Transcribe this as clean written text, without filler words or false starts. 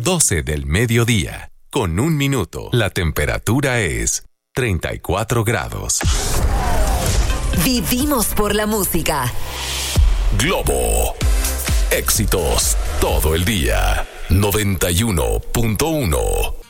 12 del mediodía, con 1 minuto. La temperatura es 34 grados. Vivimos por la música. Globo. Éxitos todo el día. 91.1.